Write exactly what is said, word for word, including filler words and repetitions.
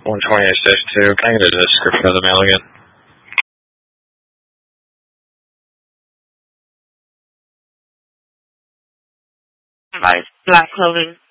one twenty-eight fifty-two. Can I get a description of the mail again? Right. Black clothing.